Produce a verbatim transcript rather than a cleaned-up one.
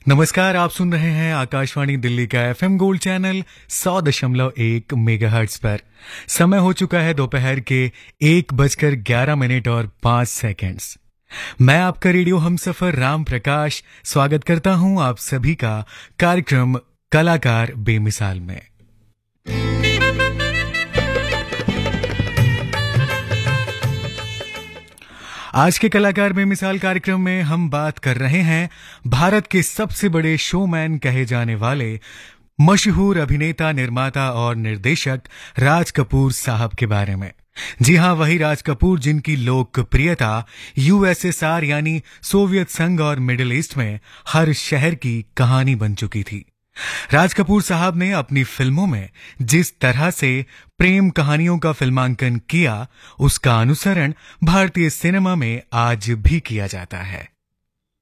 नमस्कार, आप सुन रहे हैं आकाशवाणी दिल्ली का एफएम गोल्ड चैनल सौ दशमलव एक मेगाहर्ट्ज पर। समय हो चुका है दोपहर के एक बजकर ग्यारह मिनट और पांच सेकंड्स। मैं आपका रेडियो हमसफर राम प्रकाश स्वागत करता हूं आप सभी का कार्यक्रम कलाकार बेमिसाल में। आज के कलाकार बेमिसाल कार्यक्रम में हम बात कर रहे हैं भारत के सबसे बड़े शोमैन कहे जाने वाले मशहूर अभिनेता, निर्माता और निर्देशक राज कपूर साहब के बारे में। जी हां, वही राज कपूर जिनकी लोकप्रियता यूएसएसआर यानी सोवियत संघ और मिडिल ईस्ट में हर शहर की कहानी बन चुकी थी। राज कपूर साहब ने अपनी फिल्मों में जिस तरह से प्रेम कहानियों का फिल्मांकन किया, उसका अनुसरण भारतीय सिनेमा में आज भी किया जाता है।